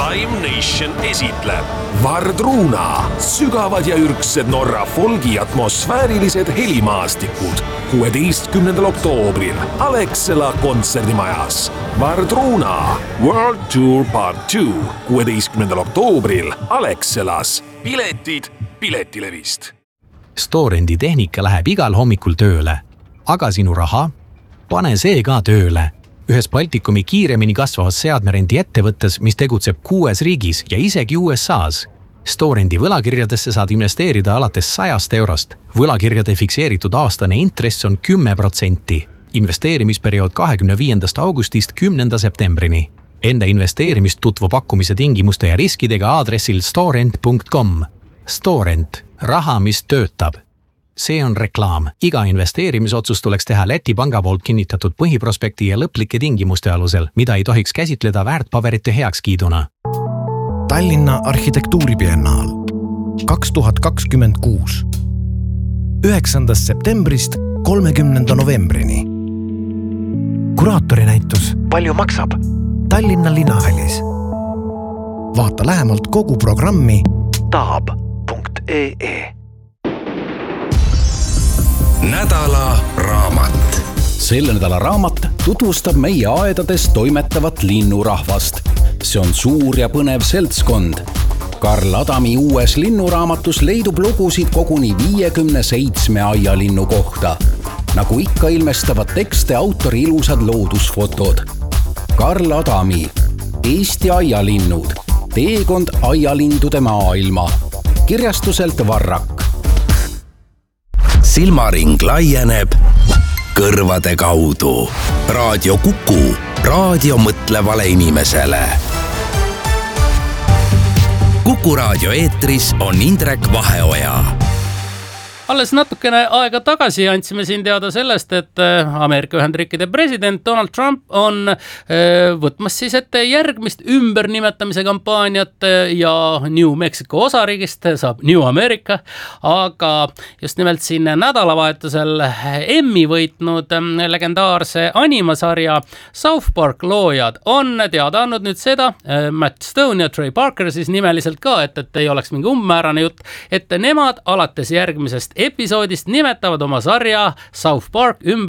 Live Nation esitleb Vardruna, sügavad ja ürgsed Norra folgi atmosfäärilised helimaastikud 16. oktoobril Alexela kontserdimajas. Vardruna World Tour Part 2 16. oktoobril Alexelas. Piletid Piletilevist. Storendi tehnika läheb igal hommikul tööle, aga sinu raha? Pane see ka tööle. Ühes Baltikumi kiiremini kasvavas seadmerendi ettevõttes, mis tegutseb 6 riigis ja isegi USA's. Storendi võlakirjadesse saad investeerida alates 100 eurost. Võlakirjade fikseeritud aastane intress on 10%. Investeerimisperiood 25. augustist 10. septembrini. Enda investeerimist tutvu pakkumise tingimuste ja riskidega aadressil storent.com. Storent. Raha, mis töötab. See on reklaam. Iga investeerimisotsus tuleks teha Läti panga poolt kinnitatud põhiprospekti ja lõplike tingimuste alusel, mida ei tohiks käsitleda väärtpaberite heakskiiduna. Tallinna arhitektuuribiennaal 2026 9. septembrist 30. novembrini. Kuraatori-näitus Palju maksab? Tallinna Linnahallis. Vaata lähemalt kogu programmi taab.ee. Nädala raamat. Selle nädala raamat tutvustab meie aedades toimetavat linnurahvast. See on suur ja põnev seltskond. Karl Adami uues linnuraamatus leidub lugusid koguni 57 aialinnu kohta. Nagu ikka ilmestavad tekste autori ilusad loodusfotod. Karl Adami, Eesti aialinnud, teekond aialindude maailma. Kirjastuselt Varrak. Silmaring laieneb kõrvade kaudu. Raadio Kuku, raadio mõtlevale inimesele. Kuku raadio eetris on Indrek Vaheoja. Alles natukene aega tagasi andsime siin teada sellest, et Ameerika Ühendriikide president Donald Trump on võtmas siis ette järgmist ümbernimetamise kampaaniat ja New Mexico osariigist saab New America, aga just nimelt siin nädalavahetusel Emmy võitnud legendaarse animasarja South Park loojad on teada andnud nüüd seda, Matt Stone ja Trey Parker siis nimeliselt ka, et ei oleks mingi umbmäärane jutt, et nemad alates järgmisest episoodist nimetavad oma sarja South Park ümber